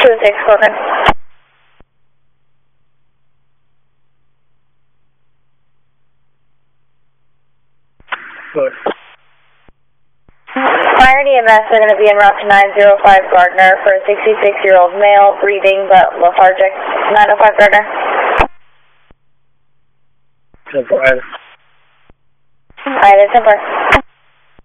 6 Corbin. Good. Fire and EMS are going to be en route to 905 Gardner for a 66-year-old male, breathing but lethargic. 905 Gardner. 10-4. Alright, it's 10-4.